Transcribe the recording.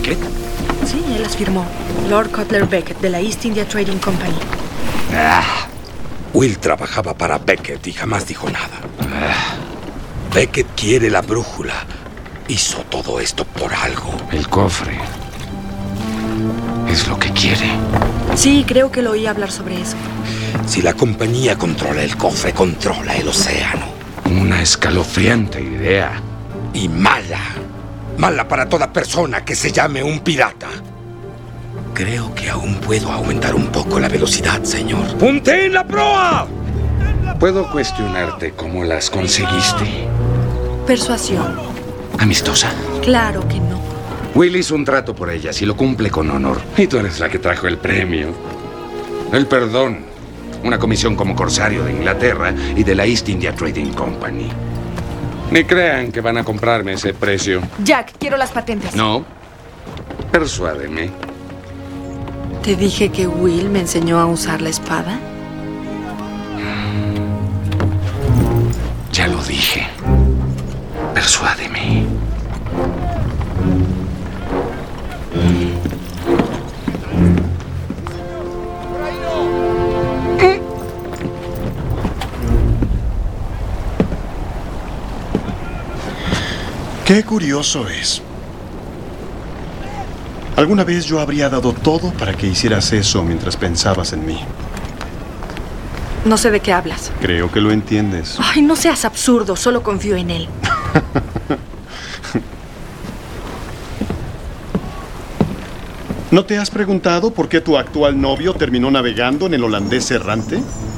Beckett? Sí, él las firmó. Lord Cutler Beckett, de la East India Trading Company. Will trabajaba para Beckett y jamás dijo nada. Beckett quiere la brújula. Hizo todo esto por algo. El cofre. Es lo que quiere. Sí, creo que lo oí hablar sobre eso. Si la compañía controla el cofre, controla el océano. Una escalofriante idea. Y mala. Mala para toda persona que se llame un pirata. Creo que aún puedo aumentar un poco la velocidad, señor. ¡Punté en la proa! Puedo cuestionarte cómo las conseguiste. Persuasión. Amistosa. Claro que no. Will hizo un trato por ellas y lo cumple con honor. Y tú eres la que trajo el premio. El perdón. Una comisión como corsario de Inglaterra y de la East India Trading Company. Ni crean que van a comprarme ese precio. Jack, quiero las patentes. No. Persuádeme. ¿Te dije que Will me enseñó a usar la espada? Ya lo dije. Persuádeme. Qué curioso es. Alguna vez yo habría dado todo para que hicieras eso mientras pensabas en mí. No sé de qué hablas. Creo que lo entiendes. Ay, no seas absurdo, solo confío en él. ¿No te has preguntado por qué tu actual novio terminó navegando en el holandés errante?